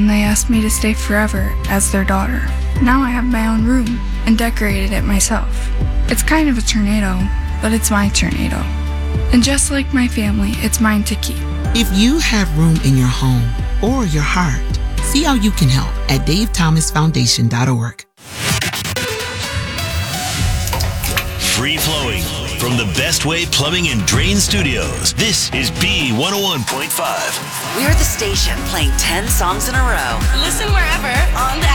and they asked me to stay forever as their daughter. Now I have my own room and decorated it myself. It's kind of a tornado, but it's my tornado. And just like my family, it's mine to keep. If you have room in your home or your heart, see how you can help at davethomasfoundation.org. Free flowing from the Best Way Plumbing and Drain Studios. This is B101.5. We're the station playing 10 songs in a row. Listen wherever on the